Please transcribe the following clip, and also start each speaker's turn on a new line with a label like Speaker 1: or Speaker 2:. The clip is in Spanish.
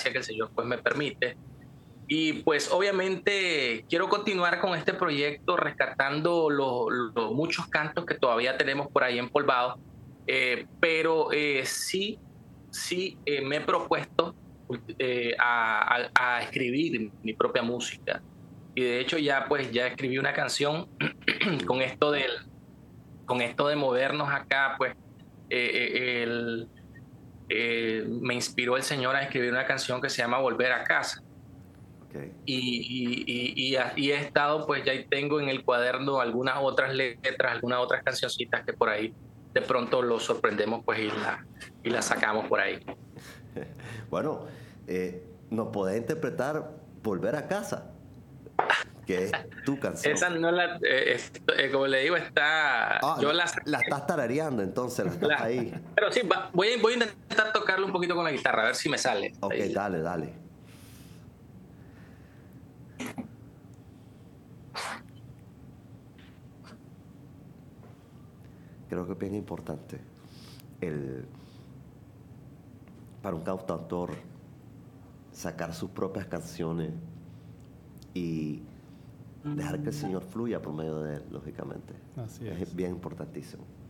Speaker 1: gracia que el Señor pues me permite. Y pues obviamente quiero continuar con este proyecto rescatando los muchos cantos que todavía tenemos por ahí empolvados, pero sí, me he propuesto a escribir mi propia música. Y de hecho ya escribí una canción con esto con esto de movernos acá, pues me inspiró el Señor a escribir una canción que se llama Volver a casa.
Speaker 2: Okay.
Speaker 1: Y he estado, pues ya tengo en el cuaderno algunas otras letras, algunas otras cancioncitas que por ahí de pronto lo sorprendemos, pues y la sacamos por ahí.
Speaker 2: Bueno, nos podés interpretar Volver a casa, que es tu canción.
Speaker 1: Esa no la, como le digo, está,
Speaker 2: Ah,
Speaker 1: yo
Speaker 2: la estás tarareando entonces, la estás ahí.
Speaker 1: pero sí, voy a intentar tocarlo un poquito con la guitarra, a ver si me sale.
Speaker 2: Ok,
Speaker 1: Ahí.
Speaker 2: dale, dale. Creo que es bien importante el, para un cantautor sacar sus propias canciones y dejar que el Señor fluya por medio de él, lógicamente.
Speaker 3: Así
Speaker 2: Es
Speaker 3: es.
Speaker 2: bien importantísimo.